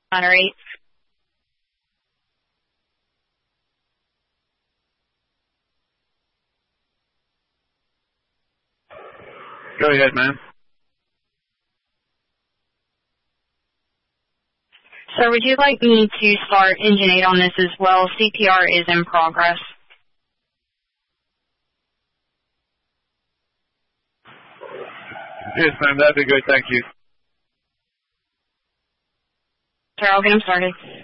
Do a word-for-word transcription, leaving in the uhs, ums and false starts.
nine or eight. Go ahead, man. Sir, would you like me to start engine eight on this as well? C P R is in progress. Yes, ma'am. That'd be good. Thank you. Sir, I'll get him started.